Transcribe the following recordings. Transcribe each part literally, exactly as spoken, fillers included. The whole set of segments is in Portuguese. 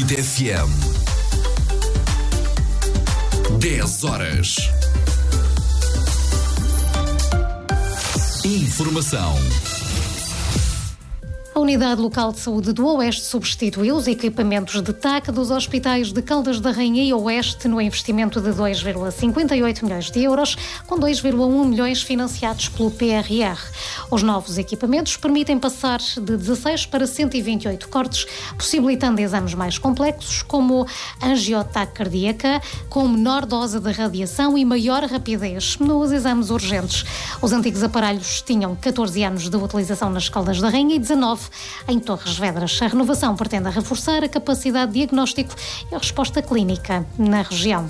Bendita F M. dez horas. Informação. A Unidade Local de Saúde do Oeste substituiu os equipamentos de T A C dos hospitais de Caldas da Rainha e Oeste no investimento de dois vírgula cinquenta e oito milhões de euros, com dois vírgula um milhões financiados pelo P R R. Os novos equipamentos permitem passar de dezasseis para cento e vinte e oito cortes, possibilitando exames mais complexos, como angiotaque cardíaca, com menor dose de radiação e maior rapidez nos exames urgentes. Os antigos aparelhos tinham catorze anos de utilização nas Caldas da Rainha e dezanove em Torres Vedras. A renovação pretende reforçar a capacidade de diagnóstico e a resposta clínica na região.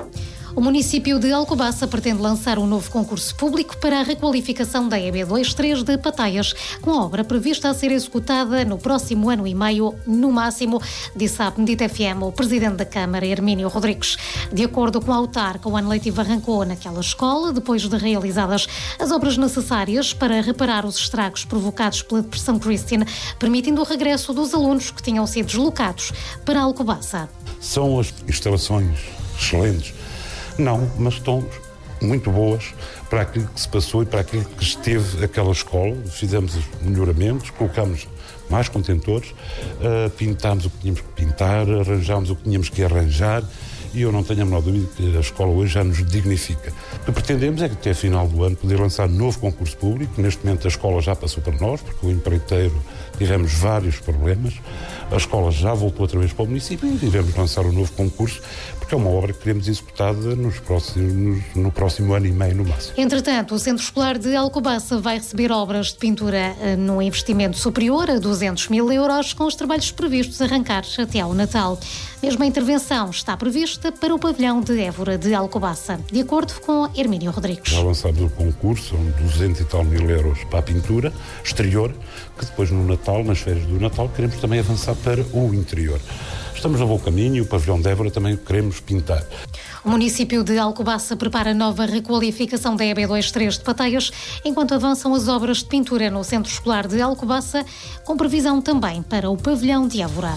O município de Alcobaça pretende lançar um novo concurso público para a requalificação da E B vinte e três de Pataias, com a obra prevista a ser executada no próximo ano e meio, no máximo, disse à Bendita F M o presidente da Câmara, Hermínio Rodrigues. De acordo com a autarca, o ano letivo arrancou naquela escola, depois de realizadas as obras necessárias para reparar os estragos provocados pela Depressão Christine, permitindo o regresso dos alunos que tinham sido deslocados para Alcobaça. São as instalações excelentes? Não, mas estão muito boas para aquilo que se passou e para aquilo que esteve aquela escola. Fizemos melhoramentos, colocámos mais contentores, uh, pintámos o que tínhamos que pintar, arranjámos o que tínhamos que arranjar, e eu não tenho a menor dúvida que a escola hoje já nos dignifica. O que pretendemos é que até a final do ano poder lançar novo concurso público. Neste momento a escola já passou para nós, porque o empreiteiro tivemos vários problemas. A escola já voltou outra vez para o município e devemos lançar um novo concurso, porque é uma obra que queremos executada nos próximos, no próximo ano e meio no máximo. Entretanto, o Centro Escolar de Alcobaça vai receber obras de pintura num investimento superior a duzentos mil euros, com os trabalhos previstos arrancar até ao Natal. Mesmo a intervenção está prevista para o pavilhão de Évora de Alcobaça, de acordo com Hermínio Rodrigues. Já lançámos o concurso, são duzentos e tal mil euros para a pintura exterior, que depois no Natal, nas férias do Natal, queremos também avançar para o interior. Estamos no bom caminho e o pavilhão de Évora também queremos pintar. O município de Alcobaça prepara nova requalificação da E B vinte e três de Pataias, enquanto avançam as obras de pintura no Centro Escolar de Alcobaça, com previsão também para o pavilhão de Évora.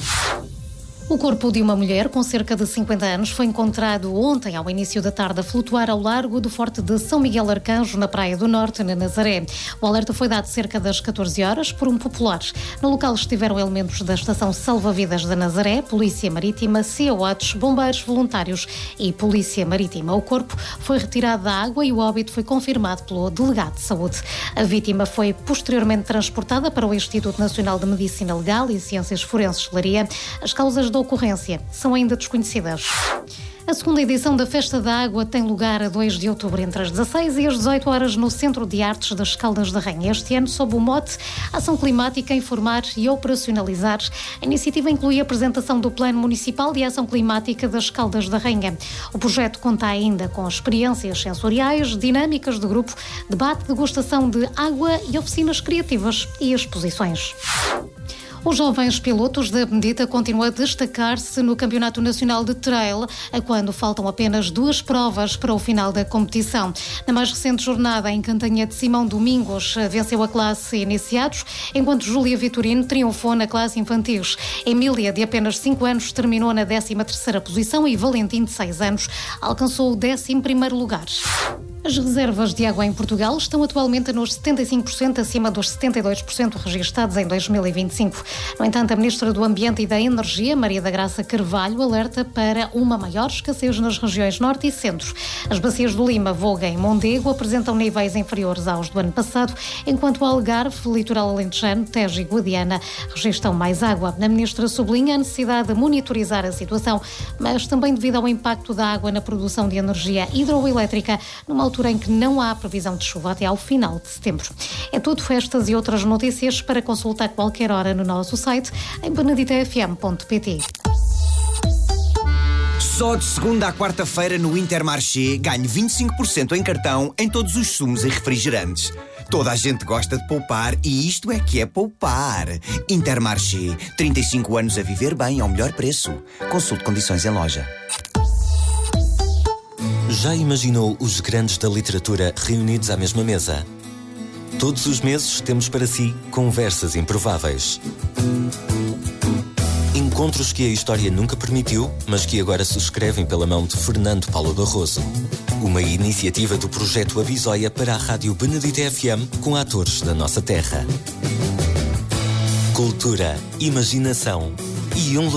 O corpo de uma mulher com cerca de cinquenta anos foi encontrado ontem, ao início da tarde, a flutuar ao largo do Forte de São Miguel Arcanjo, na Praia do Norte, na Nazaré. O alerta foi dado cerca das catorze horas por um popular. No local estiveram elementos da Estação Salva-Vidas da Nazaré, Polícia Marítima, C O A T S, bombeiros voluntários e Polícia Marítima. O corpo foi retirado da água e o óbito foi confirmado pelo delegado de saúde. A vítima foi posteriormente transportada para o Instituto Nacional de Medicina Legal e Ciências Forenses de Leiria. As causas da ocorrência são ainda desconhecidas. A segunda edição da Festa da Água tem lugar a dois de outubro, entre as dezasseis e as dezoito horas, no Centro de Artes das Caldas da Rainha. Este ano, sob o mote Ação Climática, Informar e Operacionalizar, a iniciativa inclui a apresentação do Plano Municipal de Ação Climática das Caldas da Rainha. O projeto conta ainda com experiências sensoriais, dinâmicas de grupo, debate, degustação de água e oficinas criativas e exposições. Os jovens pilotos da Bendita continuam a destacar-se no Campeonato Nacional de Trail, a quando faltam apenas duas provas para o final da competição. Na mais recente jornada, em Cantanhete, Simão Domingos venceu a classe iniciados, enquanto Júlia Vitorino triunfou na classe infantis. Emília, de apenas cinco anos, terminou na décima terceira posição e Valentim, de seis anos, alcançou o décimo primeiro lugar. As reservas de água em Portugal estão atualmente nos setenta e cinco por cento acima dos setenta e dois por cento registados em dois mil e vinte e cinco. No entanto, a Ministra do Ambiente e da Energia, Maria da Graça Carvalho, alerta para uma maior escassez nas regiões Norte e Centro. As bacias do Lima, Voga e Mondego apresentam níveis inferiores aos do ano passado, enquanto o Algarve, Litoral Alentejano, Tejo e Guadiana registram mais água. A Ministra sublinha a necessidade de monitorizar a situação, mas também devido ao impacto da água na produção de energia hidroelétrica, numa altura em que não há previsão de chuva até ao final de setembro. É tudo, estas e outras notícias para consultar a qualquer hora no nosso site em benedita f m ponto p t. Só de segunda à quarta-feira no Intermarché ganhe vinte e cinco por cento em cartão em todos os sumos e refrigerantes. Toda a gente gosta de poupar e isto é que é poupar. Intermarché, trinta e cinco anos a viver bem ao melhor preço. Consulte condições em loja. Já imaginou os grandes da literatura reunidos à mesma mesa? Todos os meses temos para si conversas improváveis. Encontros que a história nunca permitiu, mas que agora se escrevem pela mão de Fernando Paulo Barroso. Uma iniciativa do projeto Abisóia para a Rádio Benedita F M com atores da nossa terra. Cultura, imaginação e um lugar